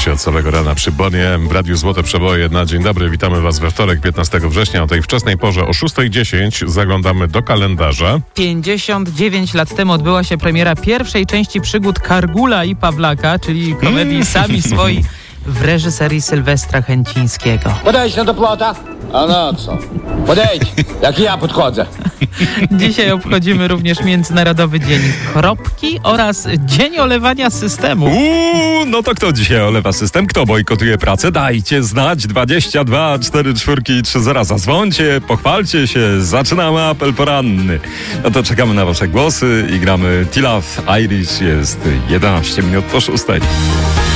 się od samego rana przy Bonie w Radiu Złote Przeboje na dzień dobry. Witamy Was we wtorek, 15 września. O tej wczesnej porze o 6:10 zaglądamy do kalendarza. 59 lat temu odbyła się premiera pierwszej części przygód Kargula i Pawlaka, czyli komedii Sami Swoi w reżyserii Sylwestra Chęcińskiego. Podejdź no do plota. A no co? Podejdź, jak ja podchodzę. Dzisiaj obchodzimy również Międzynarodowy Dzień Kropki oraz Dzień Olewania Systemu. No to kto dzisiaj olewa system? Kto bojkotuje pracę? Dajcie znać. 22 44 30. Zadzwońcie, pochwalcie się. Zaczynamy apel poranny. No to czekamy na wasze głosy i gramy T-Love Irish. Jest 11 minut po 6.